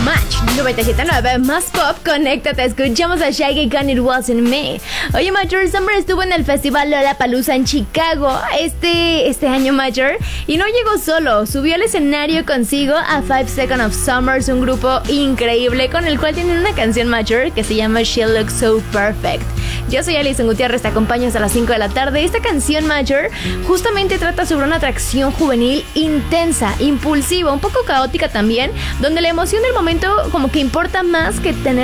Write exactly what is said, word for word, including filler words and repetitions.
Match noventa y siete punto nueve más pop, conéctate, escuchamos a Shaggy con It Wasn't Me. Oye, Major, Summer estuvo en el festival Lollapalooza en Chicago este, este año, Major, y no llegó solo, subió al escenario consigo a Five Seconds of Summers, un grupo increíble con el cual tienen una canción, Major, que se llama She Looks So Perfect. Yo soy Alison Gutiérrez, te acompaño hasta las cinco de la tarde. Esta canción, Major, justamente trata sobre una atracción juvenil intensa, impulsiva, un poco caótica también, donde la emoción del momento como que importa más que tener